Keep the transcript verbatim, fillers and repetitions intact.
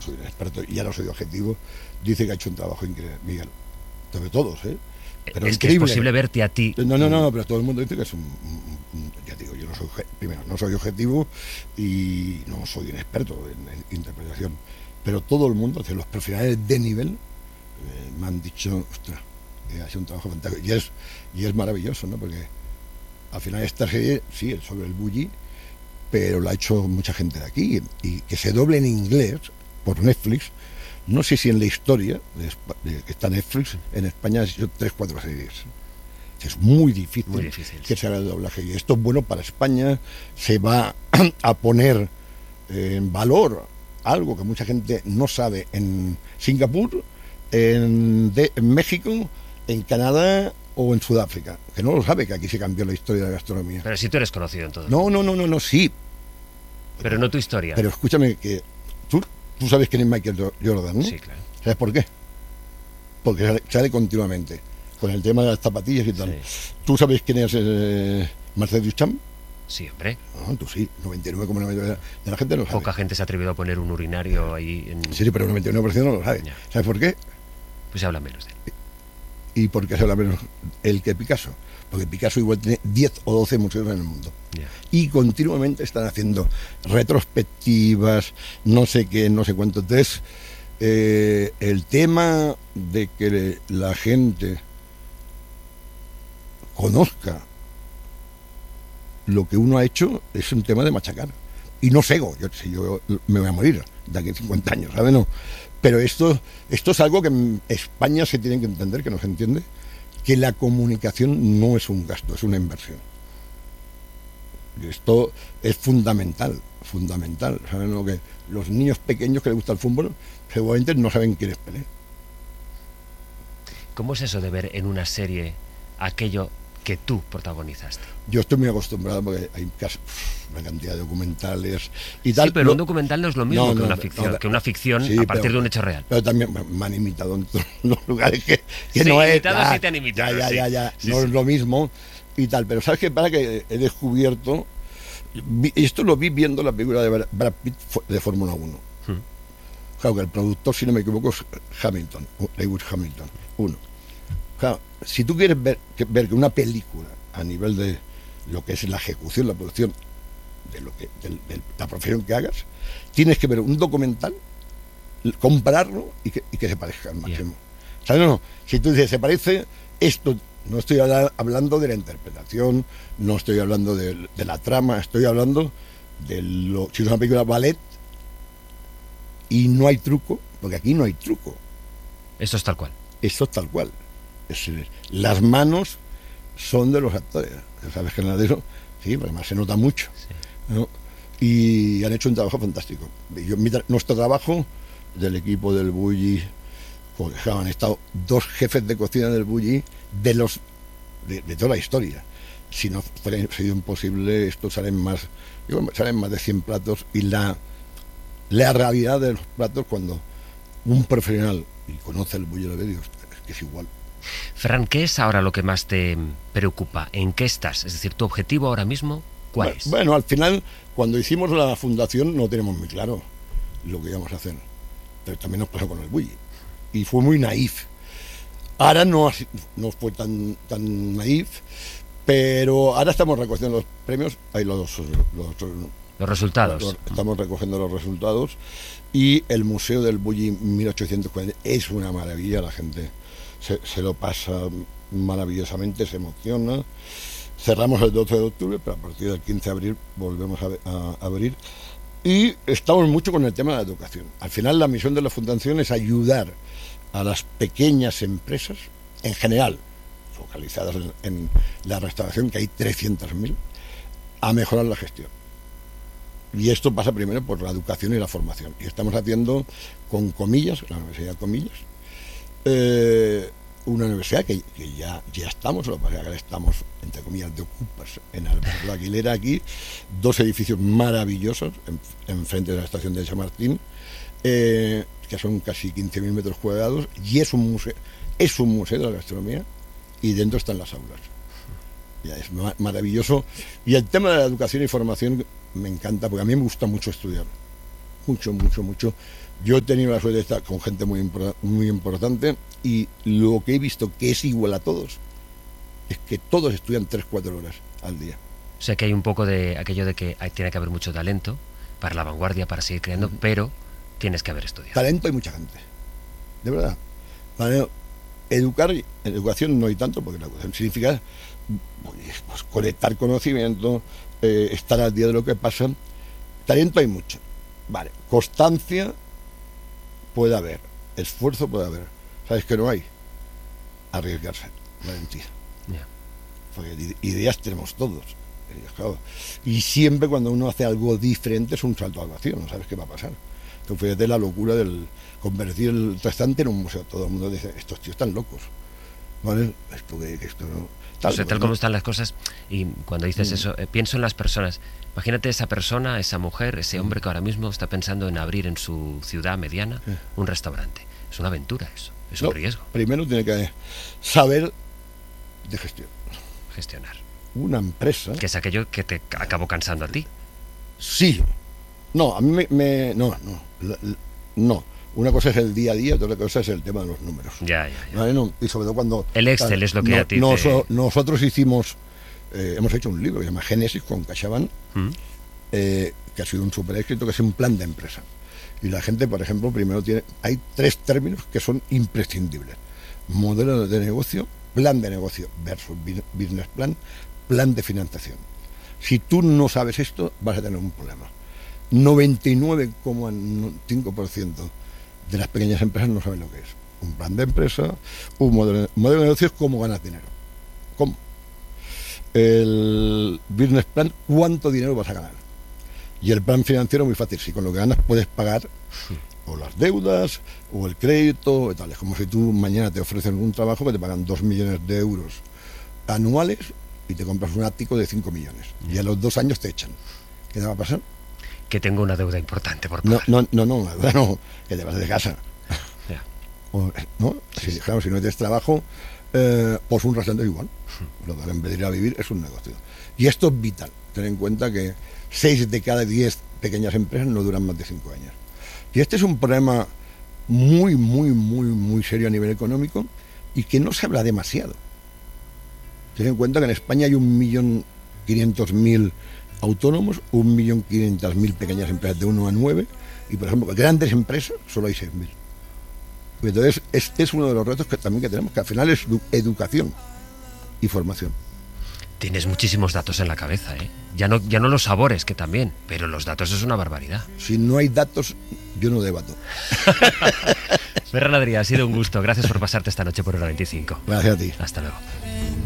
soy un experto y ya no soy objetivo, dice que ha hecho un trabajo increíble, Miguel. Sobre todos, ¿eh? Pero es que es posible verte a ti. No, no, no, pero todo el mundo dice que es un, un, un ya digo, yo no soy, primero, no soy objetivo y no soy un experto en, en interpretación, pero todo el mundo, los profesionales de nivel, eh, me han dicho, ostras, que ha sido un trabajo fantástico, y es, y es maravilloso, ¿no? Porque al final esta serie, sí, es sobre el bully, pero lo ha hecho mucha gente de aquí, y que se doble en inglés por Netflix. No sé si en la historia de, de que está Netflix, en España ha sido tres, cuatro series. Es muy difícil, muy difícil que se haga el doblaje. Y esto es bueno para España. Se va a poner en valor algo que mucha gente no sabe en Singapur, en, de, en México, en Canadá o en Sudáfrica. Que no lo sabe, que aquí se cambió la historia de la gastronomía. Pero si tú eres conocido en todo. No, no, no, no, no, sí. Pero, pero no tu historia. Pero escúchame que tú... Tú sabes quién es Michael Jordan, ¿no? Sí, claro. ¿Sabes por qué? Porque sale, sale continuamente, con el tema de las zapatillas y tal. Sí. ¿Tú sabes quién es eh, Marcel Duchamp? Sí, hombre. No, tú sí, noventa y nueve coma nueve por ciento de la gente no lo sabe. Poca gente se ha atrevido a poner un urinario ahí en... Sí, sí, pero el noventa y nueve por ciento no lo sabe. Ya. ¿Sabes por qué? Pues se habla menos de él. ¿Y por qué se habla menos él que Picasso? Porque Picasso igual tiene diez o doce museos en el mundo. Yeah. Y continuamente están haciendo retrospectivas, no sé qué, no sé cuánto. Entonces, eh, el tema de que la gente conozca lo que uno ha hecho es un tema de machacar. Y no cego, yo, si yo me voy a morir de aquí a cincuenta años, ¿sabes? No. Pero esto, esto es algo que en España se tiene que entender, que no se entiende, que la comunicación no es un gasto, es una inversión. Y esto es fundamental, fundamental. ¿Saben lo que? Los niños pequeños que les gusta el fútbol seguramente no saben quién es Pelé. ¿Cómo es eso de ver en una serie aquello que tú protagonizaste? Yo estoy muy acostumbrado porque hay casi, una cantidad de documentales y tal. Sí, pero lo, un documental no es lo mismo no, que, no, una ficción, no, que una ficción sí, a partir pero, de un hecho real. Pero también me han imitado en todos los lugares que, que sí, no es. Ya, sí te han imitado, ya, ya, sí. ya, ya, Sí, no sí. es lo mismo y tal. Pero ¿sabes qué? Para que he descubierto, vi, esto lo vi viendo la película de Brad Pitt de Fórmula uno. Hmm. Claro, que el productor, si no me equivoco, es Hamilton, Lewis Hamilton, uno. Claro, si tú quieres ver que, ver que una película a nivel de lo que es la ejecución, la producción, de lo que de, de la profesión que hagas, tienes que ver un documental, compararlo y que, y que se parezca al máximo. Yeah. ¿Sabes? No, no. Si tú dices, se parece esto, no estoy hablando de la interpretación, no estoy hablando de, de la trama, estoy hablando de lo... Si es una película ballet y no hay truco, porque aquí no hay truco. Esto es tal cual. Esto es tal cual. Es, las manos son de los actores. ¿Sabes que nada de eso? Sí, porque además se nota mucho. Sí. ¿No? Y han hecho un trabajo fantástico. Yo, mi, nuestro trabajo del equipo del Bulli, porque han estado dos jefes de cocina del Bulli de los de, de toda la historia. Si no fuera sido imposible, esto salen más, digo, salen más de cien platos y la, la realidad de los platos cuando un profesional y conoce el Bulli de los vídeos, es que es igual. Ferran, ¿qué es ahora lo que más te preocupa? ¿En qué estás? Es decir, ¿tu objetivo ahora mismo cuál bueno, es? Bueno, al final, cuando hicimos la fundación no tenemos muy claro lo que íbamos a hacer. Pero también nos pasó con el Bulli. Y fue muy naif. Ahora no, no fue tan, tan naif, pero ahora estamos recogiendo los premios, hay los, los, los resultados. Los, estamos recogiendo los resultados y el Museo del Bulli mil ochocientos cuarenta es una maravilla, la gente Se, se lo pasa maravillosamente, se emociona. Cerramos el doce de octubre, pero a partir del quince de abril volvemos a, a, a abrir. Y estamos mucho con el tema de la educación. Al final la misión de la Fundación es ayudar a las pequeñas empresas, en general, focalizadas en, en la restauración, que hay trescientas mil, a mejorar la gestión. Y esto pasa primero por la educación y la formación. Y estamos haciendo con Comillas, la Universidad de Comillas, Eh, una universidad que, que ya, ya estamos, lo que pasa es que estamos, entre comillas, de ocupas en Alberto Aguilera aquí, dos edificios maravillosos en, en frente de la estación de Chamartín, eh, que son casi quince mil metros cuadrados, y es un museo, es un museo de la gastronomía, y dentro están las aulas. Ya es ma- maravilloso. Y el tema de la educación y formación me encanta, porque a mí me gusta mucho estudiar. mucho, mucho, mucho. Yo he tenido la suerte de estar con gente muy, impor- muy importante y lo que he visto que es igual a todos es que todos estudian tres cuatro horas al día. O sea que hay un poco de aquello de que hay, tiene que haber mucho talento para la vanguardia, para seguir creando, mm. pero tienes que haber estudiado. Talento hay mucha gente, de verdad. Vale, educar, en educación no hay tanto, porque la educación significa pues, conectar conocimiento, eh, estar al día de lo que pasa. Talento hay mucho. Vale, constancia puede haber, esfuerzo puede haber. ¿Sabes qué no hay? Arriesgarse, valentía. Yeah. Porque ideas tenemos todos. Claro. Y siempre cuando uno hace algo diferente es un salto al vacío, no sabes qué va a pasar. Entonces fíjate la locura del convertir el restaurante en un museo. Todo el mundo dice, estos tíos están locos, ¿vale? Esto de esto no. Tal, o sea, tal como están las cosas, y cuando dices mm. eso, eh, pienso en las personas. Imagínate esa persona, esa mujer, ese hombre que ahora mismo está pensando en abrir en su ciudad mediana sí. un restaurante. Es una aventura eso, es no, un riesgo. Primero tiene que saber de gestión. Gestionar. Una empresa... Que es aquello que te acabó cansando a ti. Sí. No, a mí me... me no, no. La, la, no. Una cosa es el día a día, otra cosa es el tema de los números. Ya, ya, ya. ¿Vale? No, y sobre todo cuando... El Excel tal, es lo que no, a ti no, te... so, Nosotros hicimos... Eh, hemos hecho un libro que se llama Génesis con CaixaBank, ¿Mm? eh, que ha sido un súper éxito, que es un plan de empresa. Y la gente, por ejemplo, primero tiene... Hay tres términos que son imprescindibles. Modelo de negocio, plan de negocio versus business plan, plan de financiación. Si tú no sabes esto, vas a tener un problema. noventa y nueve coma cinco por ciento de las pequeñas empresas no saben lo que es. Un plan de empresa, un modelo, modelo de negocio es cómo ganas dinero. ¿Cómo? El business plan, cuánto dinero vas a ganar. Y el plan financiero, muy fácil. Si con lo que ganas puedes pagar o las deudas o el crédito y tal. Es como si tú mañana te ofrecen un trabajo que te pagan dos millones de euros anuales y te compras un ático de cinco millones. Y a los dos años te echan. ¿Qué te va a pasar? Que tengo una deuda importante por pagar. No, no, no, no, una deuda no, que te vas de casa. Yeah. O, ¿no? Si, claro, si no tienes trabajo, eh, pues un restaurante igual. Lo que en vez de ir a vivir es un negocio. Y esto es vital. Ten en cuenta que seis de cada diez pequeñas empresas no duran más de cinco años. Y este es un problema muy, muy, muy, muy serio a nivel económico y que no se habla demasiado. Ten en cuenta que en España hay un millón quinientos mil autónomos, un millón quinientas mil pequeñas empresas de uno a nueve, y por ejemplo, grandes empresas solo hay seis mil. Entonces, este es uno de los retos que también que tenemos, que al final es educación y formación. Tienes muchísimos datos en la cabeza, ¿eh? Ya no, ya no los sabores, que también, pero los datos es una barbaridad. Si no hay datos, yo no debato. Ferran Adrià, ha sido un gusto. Gracias por pasarte esta noche por Hora veinticinco. Gracias a ti. Hasta luego.